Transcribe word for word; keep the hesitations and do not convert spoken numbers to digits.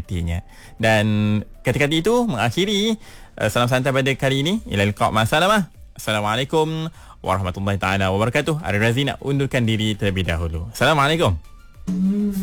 nantinya. Dan kata-kata itu mengakhiri uh, Salam Santai pada kali ini. Ila liqa' ma'assalamah. Assalamualaikum warahmatullahi taala wabarakatuh. Ari Razi nak undurkan diri terlebih dahulu. Assalamualaikum.